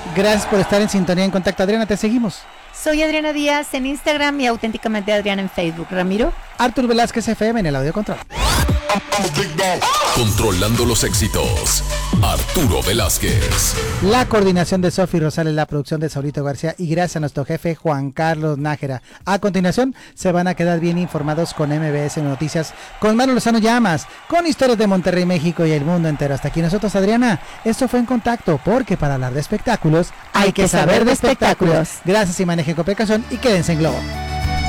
Gracias por estar en sintonía en contacto. Adriana, te seguimos. Soy Adriana Díaz en Instagram y auténticamente Adriana en Facebook. Ramiro. Artur Velázquez FM en el audio control. Controlando los éxitos, Arturo Velázquez. La coordinación de Sofi Rosales, la producción de Saulito García y gracias a nuestro jefe Juan Carlos Nájera. A continuación se van a quedar bien informados con MBS Noticias, con Mario Lozano Llamas, con historias de Monterrey, México y el mundo entero. Hasta aquí nosotros, Adriana. Esto fue En Contacto, porque para hablar de espectáculos hay que saber de espectáculos. Gracias y manejen con precaución y quédense en Globo.